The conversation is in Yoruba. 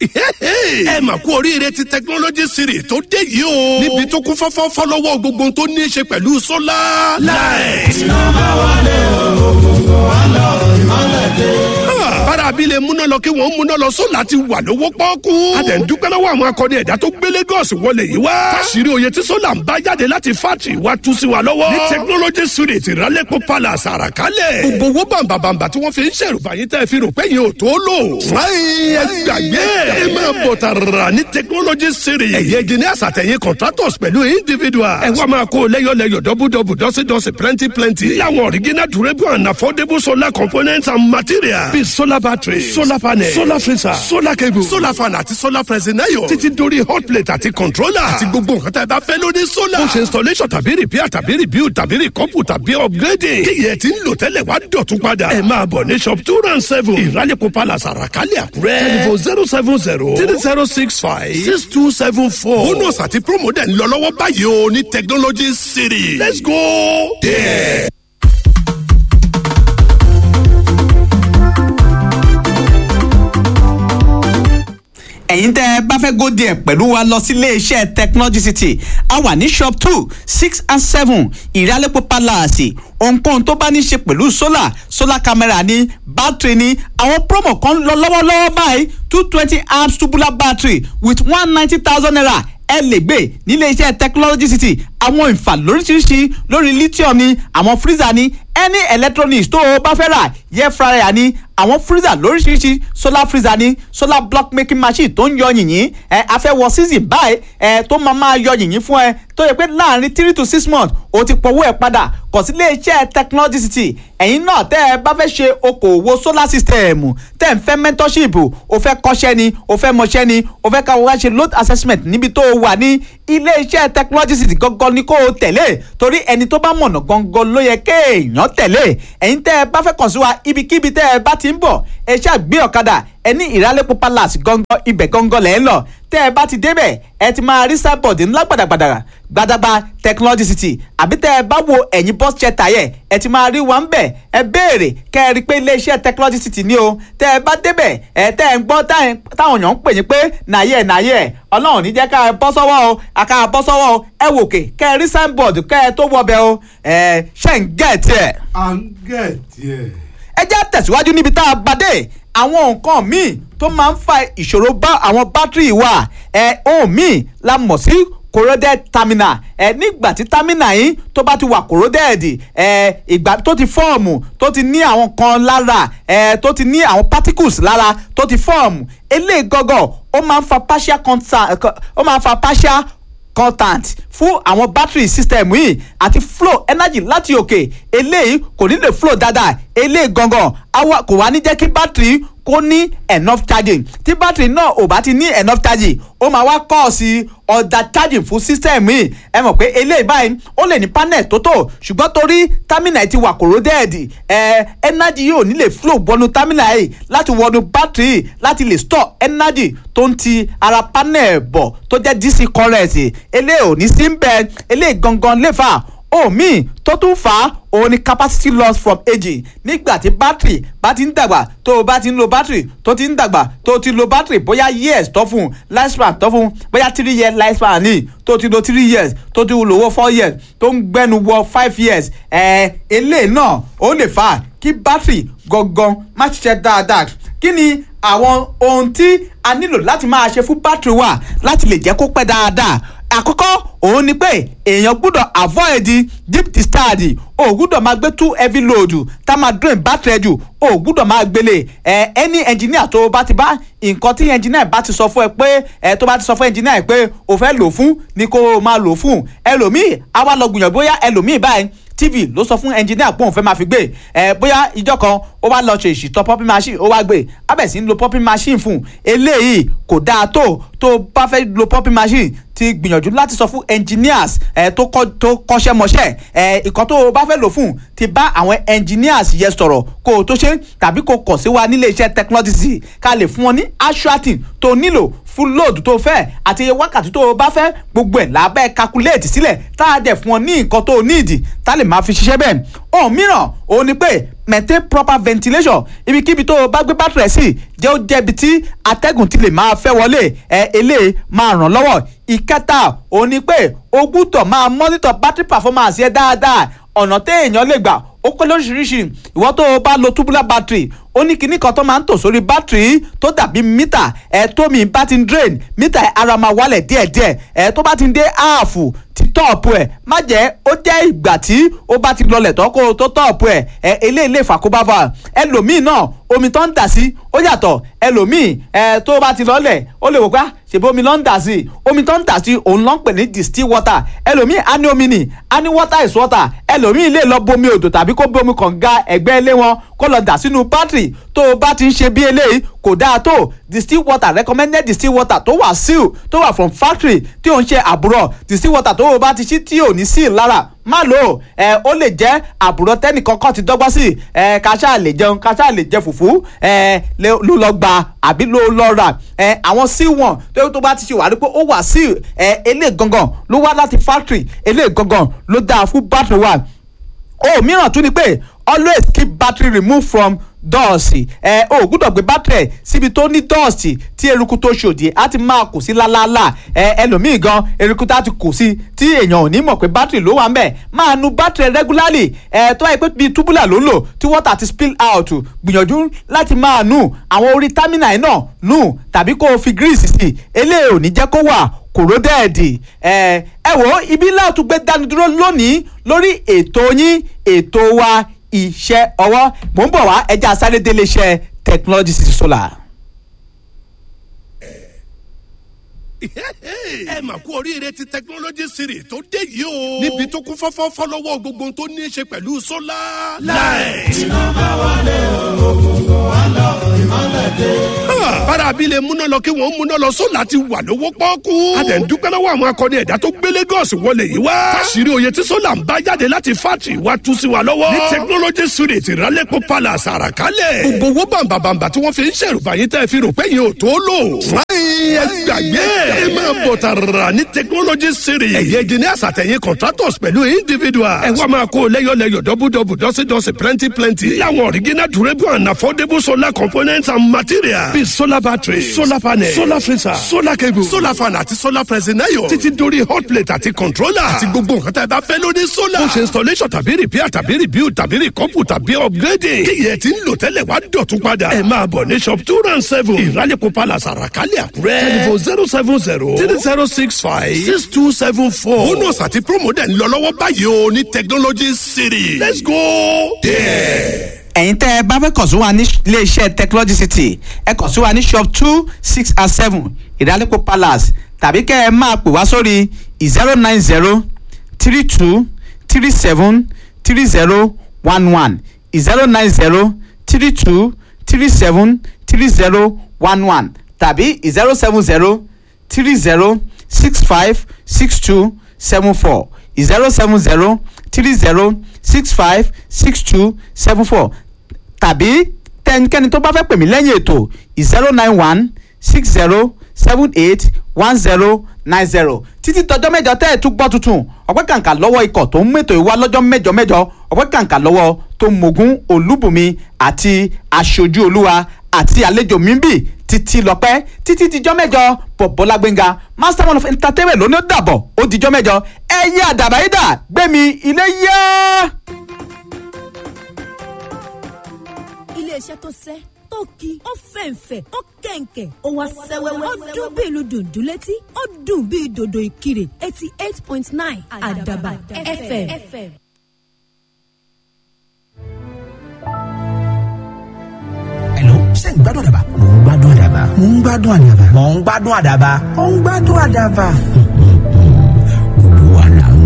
ẹ mà kú oríire ti technology series tó dé yìí o. níbi tó kún fọ́fọ́ lọ́wọ́ gbogbo tó ní í ṣe pẹ̀lú solar light. iná máa wọlé ògùngùn wà lọ ìmọ̀lẹ̀ dé. bára abilé múná lọ kí wọ́n múná lọ sólà ti wà lówó pọ́ọ́kú. a dẹ̀ ń dúpẹ́ lọ́wọ́ àwọn akọni ẹ̀dá tó gbé Lagos wọlé yìí wá. káṣírí oyè tí sólà ń bá jáde láti fátì wá tú sí wa lọ́wọ́. ní technology series ìrálẹ́pọ̀ palace àràkálẹ̀. gbogbo owó bàǹbàǹbà tí wọ́n fi ń ṣèrùbà yín tẹ́ fi rò pé yín ò tó lò. ẹ gbàgbé ẹ máa bọ̀ tààrà ní technology series. ẹ̀yẹ engineers àtẹ̀yìn contractors pẹ̀lú individuals. ẹ wá máa kó lẹ́yọ̀lẹ́yọ̀ dọ́bùdọ́bù dọ́sídọ́sí plenty. láwọn original durable and affordable solar components and materials. bíi solar battery solar panel solar freezer solar cable solar fan àti solar pressing iron. títí dórí hot plate àti controller. àti gbogbo nǹkan tá ẹ bá fẹ́ lórí solar. ó ṣe installation tàbí repair tàbí rebuild tàbí recouple tàbí upgrading. kí yẹn ti ń lò tẹ́lẹ̀ wá dọ̀tún padà. ẹ máa bọ̀ ní shop 207 ìrálẹ̀kọ̀ palace àràkálẹ̀ àkúrẹ́. telephone 070-3065-6274. bonus àti promo dẹ̀ ń lọ lọ́wọ́ báyìí o ní technology city. let's go there. ẹ̀yin tẹ́ ẹ bá fẹ́ go there pẹ̀lú wa lọ sí iléeṣẹ́ technology city a wà ní shop 2, 6 and 7 ìrálẹ́pọ̀ palace. ohunkóhun tó bá ní ṣe pẹ̀lú solar camera ní battery ní àwọn promo kan lọ lọ́wọ́lọ́wọ́ báyìí 220 amps tubular battery with 190,000 naira ẹ lè gbé nílé iṣẹ́ technology city. àwọn ìfà lóríṣiríṣi lórí lithium ní àwọn freezer ní any electronics tó o bá fẹ́ rà yẹ fryer ní àwọn freezer lóríṣiríṣi solar freezer ní solar block making machine tó ń yọ yìnyín afẹ́wọ̀ season báyìí tó máa yọ yìnyín fún ẹ tó yẹ pé láàrin 3 to 6 months o ti pọ̀wọ́ ẹ̀ padà kọ̀ sí ilé iṣẹ́ technology city. ẹ̀yin náà tẹ́ ẹ bá fẹ́ ṣe okòwò solar system tẹ́ ẹ fẹ́ mentorship o fẹ́ kọ́ṣẹ́ ni o fẹ́ mọṣẹ́ ni o fẹ́ káwọ́ wá ṣe load assessment níbi tó o wà ní ilé iṣẹ́ technology city gangan ni kó o tẹ̀lé torí ẹni tó bá mọ̀nà gangan ló yẹ kéèyàn tẹ̀lé. ẹ̀yin tẹ́ ẹ bá fẹ́ kàn sí wa ibikíbi tẹ́ ẹ bá ti ń bọ̀ ẹ ṣáà gbé ọ̀kadà ẹ ní ìrálẹ́pọ̀ palace gangan ibẹ̀ gangan lẹ́ ń lọ. tẹ́ ẹ bá ti débẹ̀ ẹ ti máa rí signboard ńlá gbàdàgbà technology city àbí tẹ́ ẹ bá wo ẹ̀yìn bus shelter yẹ ẹ ti máa rí wa ń bẹ̀ ẹ béèrè kẹ́ ẹ rí pé iléeṣẹ́ technology city ni o. tẹ́ ẹ bá débẹ̀ tẹ́ ẹ ń gbọ́ táwọn èèyàn ń pè yín pé nàyẹ̀ ọlọ́run ní jẹ́ ká ẹ bọ́ sọ́wọ́ o àká bọ́ sọ́wọ́ o ẹ wòkè kẹ́ ẹ rí signboard kẹ́ ẹ tó wọbẹ̀ o ṣe ń gẹ̀ẹ́tì ẹ̀. à ń gẹ̀ẹ́tì ẹ̀. ẹ jẹ́ tẹ̀síwájú níbi tá a bá dé. àwọn nǹkan míì tó máa ń fa ìṣòro bá àwọn bátìrì wa ohun míì la mọ̀ sí corroded terminal. nígbà tí terminal yìí tó bá ti wà corroded ìgbà tó ti fọ́ọ̀mù tó ti ní àwọn kan lára tó ti ní àwọn particles lára tó ti fọ́ọ̀mù eléyìí gọ́gọ́ ó máa ń fa partial contact fún àwọn battery system yìí àti flow energy láti òkè eléyìí kò ní lè flow dáadáa eléyìí gangan kò wá ní jẹ́ kí battery kó ní enough charging. tí battery náà ò bá ti ní enough charging ó máa wá cause ọ̀dà charging fún system yìí. ẹ mọ̀ pé eléyìí báyìí ó lè ní panel tó tó ṣùgbọ́n torí terminal ti wà corroded energy yóò ní lè flow wọnú terminal yìí láti wọnú battery láti lè store energy tó ń ti ara panel bọ̀ tó jẹ́ DC current eléyìí ò ní sí ń bẹ eléyìí gangan lè fà omi tó tún fà á òun ni capacity loss from aging. nígbà tí battery bá ti ń dàgbà tó o bá ti ń lo battery tó ti ń dàgbà tó o ti lo battery bóyá years tó fún lifespan tó fún bóyá 3 years lifespan ní tó ti lo 3 years tó ti lò wọ 4 years tó ń gbẹnu wọ 5 years eléyìí náà ó lè fà á kí battery gangan má ṣiṣẹ́ dáadáa. kí ni àwọn ohun tí a nílò láti máa ṣe fún battery wa láti lè jẹ́ kó pẹ́ dáadáa? àkọ́kọ́ òun ni pé èèyàn gbọ́dọ̀ avoid deep discharge. o gbọ́dọ̀ máa gbé too heavy load tá máa drain battery jù o gbọ́dọ̀ máa gbélé any engineer tó bá ti bá nǹkan tí engineer bá ti sọ fún ẹ pé tó bá ti sọ fún engineer pé o fẹ́ lò fún ni kó máa lò fún. ẹlòmíì á wá lọ gbìyànjú bóyá ẹlòmíì báyìí TV ló sọ fún engineer pé òun fẹ́ máa fi gbé bóyá ìjọ kan ó wá lọ ṣe ìṣìtọ́ popping machine ó wá gbé abẹ̀ sí ń lo popping machine fún eléyìí kò dáa tó bá fẹ́ lo popping machine ti gbìyànjú láti sọ fún engineers tó kọ́ṣẹ́ mọṣẹ́ ìkan tó bá fẹ́ lò fún ti bá àwọn engineers yẹ sọ̀rọ̀ kó o tó ṣe tàbí kó kọ̀ sí wa nílé iṣẹ́ technology ká lè fún wọn ní actuating tó nílò full load tó fẹ́ àti iye wákàtí tó bá fẹ́ gbogbo ẹ̀ lábẹ́ calculate sílẹ̀ tá a dẹ̀ fún wọn ní nǹkan tó níìdì tá lè máa fi ṣiṣẹ́ bẹ́ẹ̀. ohun mìíràn òun ni pé maintain proper ventilation ibikíbi tó o bá gbé bátìrì sí jẹ́ ó jẹ́ ibi tí atẹ́gùn ti lè máa fẹ́ wọlé eléyìí máa ràn lọ́wọ́. ìkẹta òun ni pé o gbúdọ̀ máa monitor battery performance yẹn dáadáa. ọ̀nà téèyàn lè gbà ó pé lóríṣiríṣi. ìwọ tó o bá lo tubular battery ó ní kinní kan tó máa ń tò sórí bátìrì tó dàbí mítà tómi bá ti ń drain mítà ara máa wálẹ̀ díẹ̀díẹ̀ tó bá ti ń dé áàfù ti tọ́ọ̀pù ẹ̀ má jẹ́ ó jẹ́ ìgbà tí ó bá ti lọlẹ̀ tó kó tó tọ́ọ̀pù ẹ̀ eléyìí lè fàkóbá fà. ẹlòmíì náà omi tó ń dà sí ó yàtọ̀ ẹlòmíì tó bá ti lọlẹ̀ ó lè wò pé ṣèbí omi ló ń dà sí omi tó ń dà sí òun ló ń pè ní distilled water. ẹlòmíì á ní omi nì á ní water is water. ẹlòmíì lè lọ bomi odò tàbí kó bomi kànga ẹ̀gbẹ́ ilé wọn kó lọ dà sínú bátìrì. tó o bá ti ń ṣe bí eléyìí kò dáa tó. distilled water recommended distilled water tó wà seal tó wà from factory tí ò ń ṣe àbúrò distilled water tó o bá ti ṣí tí ò ní seal lára má lò ó lè jẹ́ àbúrò tẹ́nìkan kan ti dọ́gbọ́n sí kàṣà lè jẹun kàṣà lè jẹ fùfú ló lọ gbà àbí ló lọ rà àwọn seal wọn tó bá ti ṣe wà rí pé ó wà seal eléyìí gangan ló wá láti factory eléyìí gangan ló dáa fún battery wa. mìíràn tún ni pé always keep battery removed from dust. o gbúdọ̀ gbé bátìrì síbi tó ní dust tí eruku tó ṣòdì á ti máa kù sí lálálà. ẹlòmíì gan eruku tá ti kù sí tí èèyàn ò ní mọ̀ pé bátìrì ló wà ń bẹ̀. máa nu bátìrì regularly. tó yẹ pé bíi túbúlà ló ń lò tí water ti spill out gbìyànjú láti máa nu àwọn orí terminal náà nù tàbí kó o fi grease sí eléyìí ò ní jẹ́ kó wà kòródẹ́ẹ̀dì. ẹ wò ibi láti gbé dáni dúró lónìí lórí ètò yín ètò wa iṣẹ́ ọwọ́. mò ń bọ̀ wá ẹja sáré délé iṣẹ́ technology city solar. ẹ mà kú oríire ti technology series tó dé yìí o. níbi tó kún fọ́fọ́ lọ́wọ́ gbogbo tó ní í ṣe pẹ̀lú sólà. light. iná bá wálé òkùnkùn wá lọ ìmọ́lẹ̀ dé. bára abilé múná lọ kí wọ́n múná lọ sólà ti wà lówó pọ́ọ́kú. a dẹ̀ ń dúpẹ́ lọ́wọ́ àwọn akọni ẹ̀dá tó gbé Lagos wọlé yìí wá. káṣírí oyè tí sólà ń bá jáde láti fátì wá tú sí wa lọ́wọ́. ní technology series ìrálẹ́pọ̀ palace àràkálẹ̀. gbogbo owó bàǹbàǹbà tí wọ́n fi ń ṣèrùbà yín tẹ́ fi rò pé yín ò tó lò. ẹgbàgbé ẹ máa bọ̀ tààrà ní technology series. ẹ̀yẹ engineers àtẹ̀yìn contractors pẹ̀lú individuals. ẹ wá máa kó lẹ́yọ̀lẹ́yọ̀ dọ́bùdọ́bù dọ́sídọ́sí plenty. láwọn original durable and affordable solar components and materials. bíi solar battery solar panel solar freezer solar cable solar fan àti solar pressing iron. títí dórí hot plate àti controller. àti gbogbo nǹkan tá ẹ bá fẹ́ lórí solar. ó ṣe installation tàbí repair tàbí rebuild tàbí recouple tàbí upgrading. kí yẹn ti ń lò tẹ́lẹ̀ wá dọ̀tún padà. ẹ máa bọ̀ ní shop 207 ìrálẹ̀kọ̀ palace àràkálẹ̀ àkúrẹ́. telephone 070-365-6274. bonus àti promo dẹ̀ ń lọ lọ́wọ́ báyìí o ní technology city. let's go there. ẹ̀yin tẹ́ ẹ bá fẹ́ kàn sí wa ní iléeṣẹ́ technology city ẹ kàn sí wa ní shop 2, 6 and 7 ìdálẹ́pọ̀ palace tàbí kẹ́ ẹ máa pè wá sórí 090-3237-3011 090-3237-3011 tàbí 070-3065-6274 070-3065-6274 tàbí tẹnikẹ́ni tó bá fẹ́ pè mí lẹ́yìn ètò 091-6078-1090 títí tọjọ́ mẹ́jọ tẹ́ ẹ̀ tún gbọ́ tuntun ọpẹ́ kàǹkà lọ́wọ́ ikọ̀ tó ń mẹ́tò ìwá lọ́jọ́ mẹ́jọ ọpẹ́ kàǹkà lọ́wọ́ tó Mògún Olúbùnmi àti aṣojú olúwa àti àlejò mímbì títí lọ́pẹ́ títí dijọ́ mẹ́jọ Bọ́lá Gbénga master man of entertainment lóní ó dàbọ̀ ó dijọ́ mẹ́jọ ẹ̀yin àdàbà yìí dà gbẹ̀mí ilé yá. iléeṣẹ́ tó sẹ́ tó ki ó fẹ̀ǹfẹ̀ ó kẹ̀ǹkẹ̀ ó wá sẹ́wẹ́wẹ́ ó dún bí ìlú dùndún létí ó dùn bí dòdò ìkirè 88.9 àdàbà FM. ṣé ń gbádùn àdàbà? mò ń gbádùn àdàbà. mò ń gbádùn àdàbà. mò ń gbádùn àdàbà. mò ń gbádùn àdàbà. gbogbo wa là ń